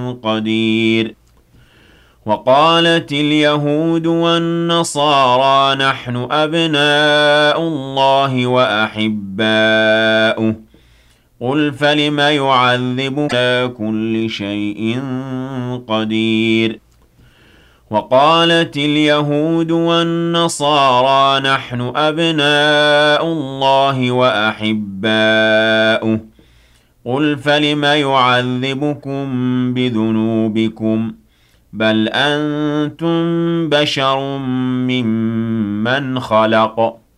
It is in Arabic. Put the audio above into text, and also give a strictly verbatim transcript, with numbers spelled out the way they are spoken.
قدير وقالت اليهود والنصارى نحن أبناء الله وأحباؤه قل فلم يعذبكم على كل شيء قدير وقالت اليهود والنصارى نحن أبناء الله وأحباؤه قل فلم يعذبكم بذنوبكم بل أنتم بشر ممن خلق